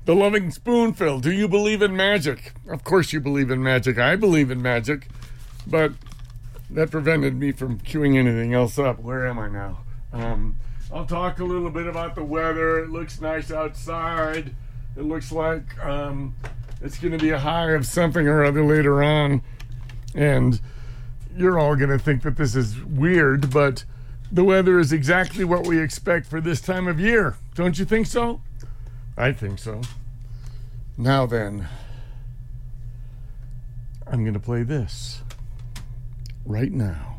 The Loving Spoonful. Do you believe in magic? Of course you believe in magic. I believe in magic. But that prevented me from queuing anything else up. Where am I now? I'll talk a little bit about the weather. It looks nice outside. It looks like it's going to be a high of something or other later on. And you're all going to think that this is weird, but the weather is exactly what we expect for this time of year. Don't you think so? I think so. Now then, I'm going to play this right now.